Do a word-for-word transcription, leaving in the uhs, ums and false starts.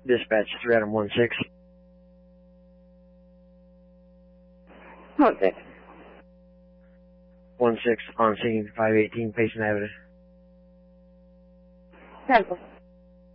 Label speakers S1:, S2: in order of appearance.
S1: Dispatch three Adam one six.
S2: One six.
S1: One six on scene five eighteen Payson Avenue.
S2: Cancel.